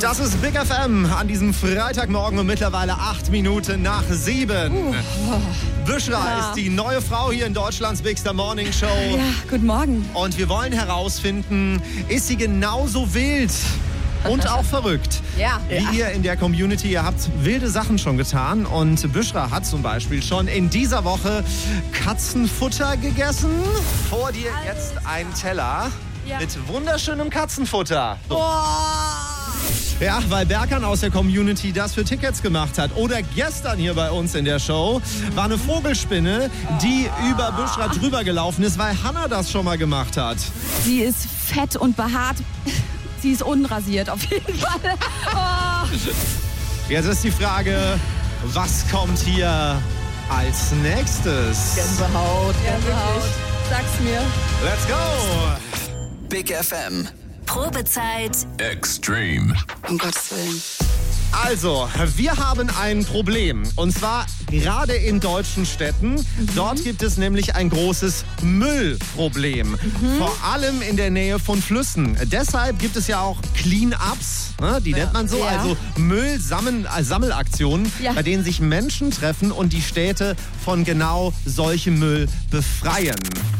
Das ist Big FM an diesem Freitagmorgen und mittlerweile 8 Minuten nach 7. Bushra ist die neue Frau hier in Deutschlands Bigster Morning Show. Ja, guten Morgen. Und wir wollen herausfinden, ist sie genauso wild und auch verrückt wie ihr in der Community? Ihr habt wilde Sachen schon getan und Bushra hat zum Beispiel schon in dieser Woche Katzenfutter gegessen. Vor dir jetzt ein Teller mit wunderschönem Katzenfutter. So. Ja, weil Berkan aus der Community das für Tickets gemacht hat. Oder gestern hier bei uns in der Show war eine Vogelspinne, die über Bushra drüber gelaufen ist, weil Hannah das schon mal gemacht hat. Sie ist fett und behaart. Sie ist unrasiert auf jeden Fall. Jetzt ist die Frage, was kommt hier als nächstes? Gänsehaut. Sag's mir. Let's go! Big FM. Probezeit Extreme. Um Gottes Willen. Also, wir haben ein Problem. Und zwar gerade in deutschen Städten. Dort gibt es nämlich ein großes Müllproblem. Vor allem in der Nähe von Flüssen. Deshalb gibt es ja auch Clean-Ups. Ne? Die nennt man so. Ja. Also Sammelaktionen, bei denen sich Menschen treffen und die Städte von genau solchem Müll befreien.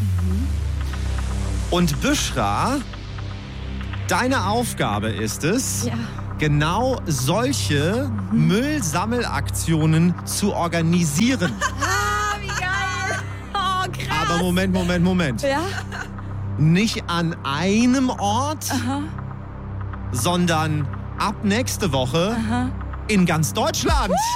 Und Bushra, deine Aufgabe ist es, genau solche Müllsammelaktionen zu organisieren. Wie geil. Oh, krass. Aber Moment. Ja? Nicht an einem Ort, sondern ab nächste Woche in ganz Deutschland.